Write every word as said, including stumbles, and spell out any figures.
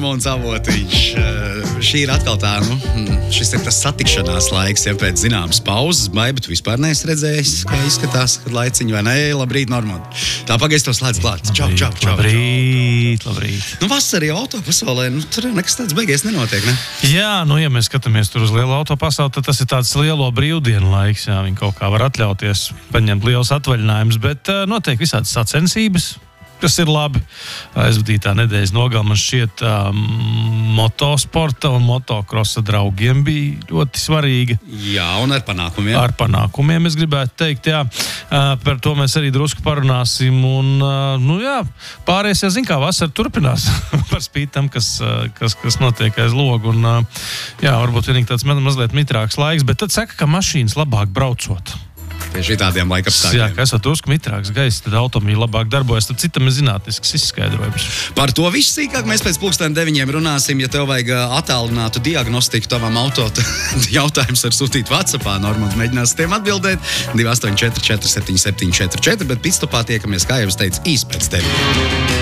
Normons Avotiņš. Šī ir atkal tā, nu, šis ir tas satikšanās laiks, ja pēc zināmas pauzes. Baiba, tu vispār neesi redzējis, kā izskatās, kad laiciņi vai nē, labrīt, Normond. Tā pagaist to slēdz klāt. Čau, čau, čau. Labrīt, labrīt. Nu, vasarī auto pasaulē, nu, tur nekas tāds beigies nenotiek, ne? Jā, nu, ja mēs skatāmies tur uz lielo auto pasauli, tad tas ir tāds lielo brīvdienu laiks, jā, viņi kaut kā var atļauties paņemt liels atvaļinājums, bet uh, notiek visādas sacensības, kas ir labi. Aizvadītā nedēļas nogalē man šķiet um, motosporta un motokrosa draugiem bija ļoti svarīga. Jā, un ar panākumiem. Ar panākumiem, es gribētu teikt, jā. Uh, par to mēs arī drusku parunāsim. Un, uh, nu jā, pārējais, ja zin kā, vasara turpinās par spīti tam, kas, uh, kas, kas notiek aiz logu. Un, uh, jā, varbūt vienīgi tāds mazliet mitrāks laiks, bet tad saka, ka mašīnas labāk braucot. Tieši tādiem laikapstākļiem. Jā, ka esat drusku mitrāks gaiss, tad automobīļi labāk darbojas. Tad citam ir zinātnisks izskaidrojums. Par to visu sīkāk mēs pēc pulksten deviņiem runāsim. Ja tev vajag attālinātu diagnostiku tavam auto, jautājums var sūtīt WhatsAppā. Normons mēģinās tiem atbildēt. divi astoņi četri četri septiņi septiņi četri četri, bet pitstopā tiekamies, kā jau es teicu, īs pēc tevi.